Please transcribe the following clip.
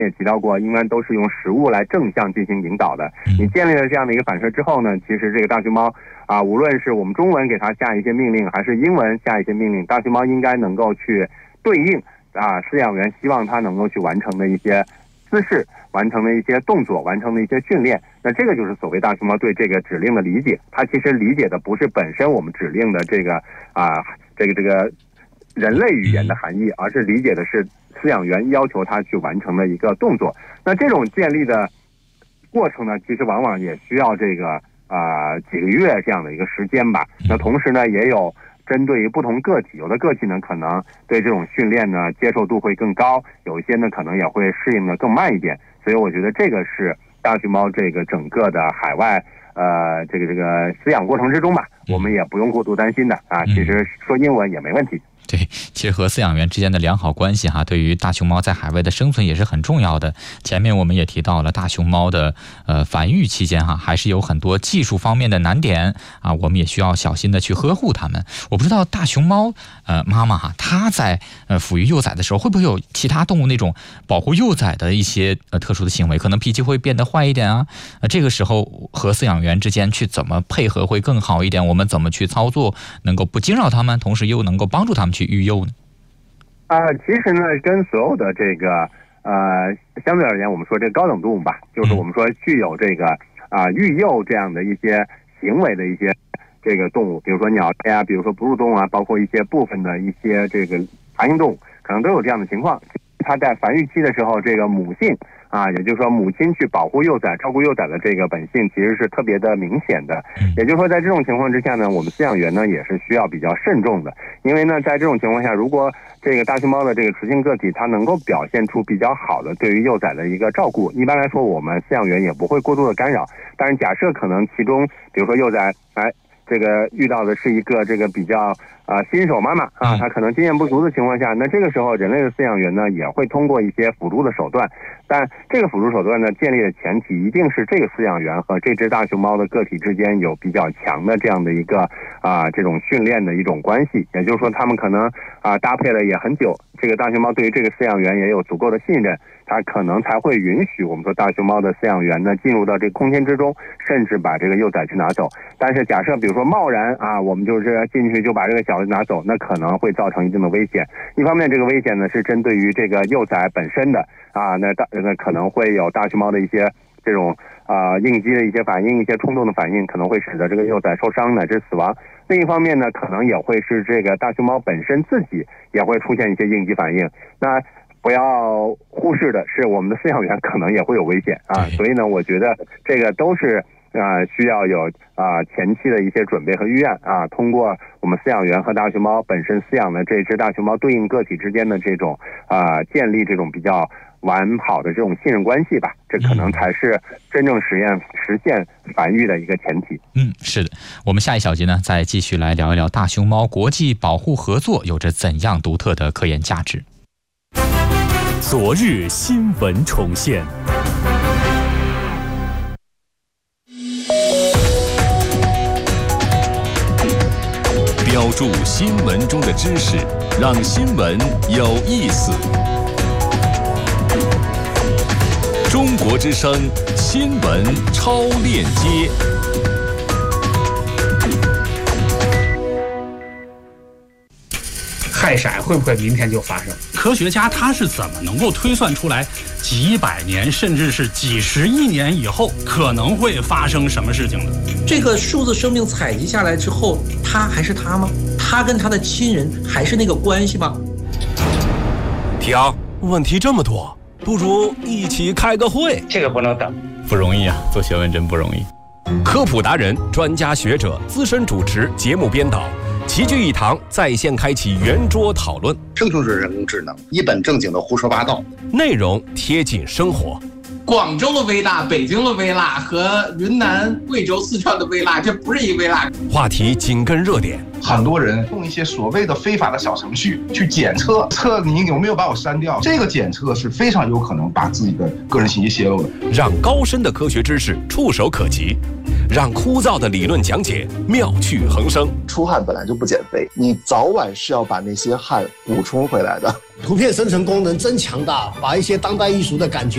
也提到过，应该都是用食物来正向进行引导的。你建立了这样的一个反射之后呢，其实这个大熊猫无论是我们中文给它下一些命令，还是英文下一些命令，大熊猫应该能够去对应饲养员希望它能够去完成的一些姿势，完成的一些动作，完成的一些训练。那这个就是所谓大熊猫对这个指令的理解。它其实理解的不是本身我们指令的这个人类语言的含义，而是理解的是饲养员要求它去完成的一个动作。那这种建立的过程呢，其实往往也需要这个几个月这样的一个时间吧。那同时呢，也有针对于不同个体，有的个体呢可能对这种训练呢接受度会更高，有一些呢可能也会适应的更慢一点。所以我觉得这个是大熊猫这个整个的海外这个饲养过程之中吧，我们也不用过度担心的其实说英文也没问题。 对，其实和饲养员之间的良好关系对于大熊猫在海外的生存也是很重要的。前面我们也提到了大熊猫的繁育期间还是有很多技术方面的难点我们也需要小心的去呵护它们。我不知道大熊猫妈妈它在抚育幼崽的时候，会不会有其他动物那种保护幼崽的一些特殊的行为，可能脾气会变得坏一点这个时候和饲养员之间去怎么配合会更好一点？我们怎么去操作能够不惊扰它们，同时又能够帮助它们去育幼呢？ 其实呢，跟所有的这个相对而言，我们说这个高等动物吧，就是我们说具有这个育幼这样的一些行为的一些这个动物，比如说鸟类比如说哺乳动物包括一些部分的一些这个爬行动物，可能都有这样的情况。它在繁育期的时候，这个母性也就是说母亲去保护幼崽、照顾幼崽的这个本性其实是特别的明显的。也就是说在这种情况之下呢，我们饲养员呢也是需要比较慎重的。因为呢在这种情况下，如果这个大熊猫的这个雌性个体它能够表现出比较好的对于幼崽的一个照顾，一般来说我们饲养员也不会过度的干扰。但是假设可能其中比如说幼崽这个遇到的是一个这个比较新手妈妈她可能经验不足的情况下，那这个时候人类的饲养员呢也会通过一些辅助的手段。但这个辅助手段呢建立的前提一定是这个饲养员和这只大熊猫的个体之间有比较强的这样的一个这种训练的一种关系。也就是说他们可能搭配了也很久，这个大熊猫对于这个饲养员也有足够的信任，它可能才会允许我们说大熊猫的饲养员呢进入到这个空间之中，甚至把这个幼崽去拿走。但是假设比如说贸然我们就是进去就把这个小的拿走，那可能会造成一定的危险。一方面这个危险呢是针对于这个幼崽本身的那可能会有大熊猫的一些这种应激的一些反应，一些冲动的反应，可能会使得这个幼崽受伤乃至死亡。另一方面呢，可能也会是这个大熊猫本身自己也会出现一些应激反应。那不要忽视的是，我们的饲养员可能也会有危险所以呢，我觉得这个都是需要有前期的一些准备和预案通过我们饲养员和大熊猫本身饲养的这只大熊猫对应个体之间的这种建立这种比较完好的这种信任关系吧，这可能才是真正实现繁育的一个前提。 是的，我们下一小节呢再继续来聊一聊大熊猫国际保护合作有着怎样独特的科研价值。 昨日新闻重现，标注新闻中的知识，让新闻有意思。中国之声新闻超链接。 氦闪会不会明天就发生？ 科学家他是怎么能够推算出来几百年甚至是几十亿年以后可能会发生什么事情的？ 这个数字生命采集下来之后，他还是他吗？他跟他的亲人还是那个关系吗？ 停，问题这么多，不如一起开个会。 这个不能等， 不容易做学问真不容易。 科普达人、专家学者、资深主持、节目编导齐聚一堂，在线开启圆桌讨论。 这就是人工智能，一本正经的胡说八道， 内容贴近生活。 广州的微辣、北京的微辣和云南、贵州、四川的微辣，这不是一微辣。 话题紧跟热点， 很多人用一些所谓的非法的小程序去检测你有没有把我删掉，这个检测是非常有可能把自己的个人信息泄露的。 让高深的科学知识触手可及，让枯燥的理论讲解妙趣横生。 出汗本来就不减肥，你早晚是要把那些汗补充回来的。 图片生成功能真强大，把一些当代艺术的感觉